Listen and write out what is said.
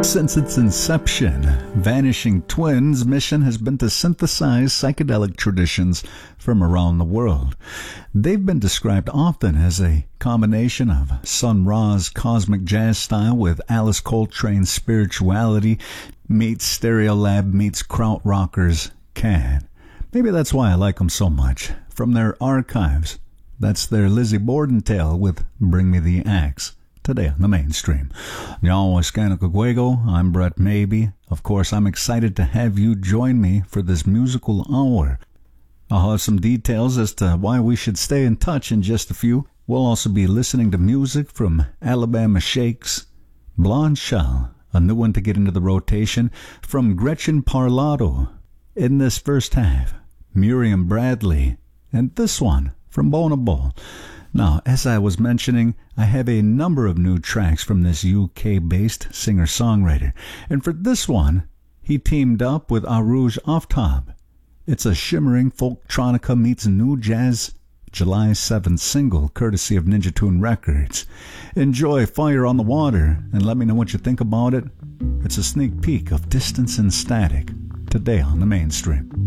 Since its inception, Vanishing Twins' mission has been to synthesize psychedelic traditions from around the world. They've been described often as a combination of Sun Ra's cosmic jazz style with Alice Coltrane's spirituality meets Stereolab meets Krautrockers can. Maybe that's why I like them so much. From their archives, that's their Lizzie Borden tale with Bring Me the Axe. Today on the mainstream. Y'all, I'm Brett Maybe. Of course, I'm excited to have you join me for this musical hour. I'll have some details as to why we should stay in touch in just a few. We'll also be listening to music from Alabama Shakes, Blonde Shell, a new one to get into the rotation, from Gretchen Parlato. In this first half, Miriam Bradley, and this one from Bonable. Now, as I was mentioning, I have a number of new tracks from this UK-based singer-songwriter. And for this one, he teamed up with Arooj Aftab. It's a shimmering folktronica meets new jazz July 7th single, courtesy of Ninja Tune Records. Enjoy Fire on the Water, and let me know what you think about it. It's a sneak peek of Distance and Static, today on the mainstream.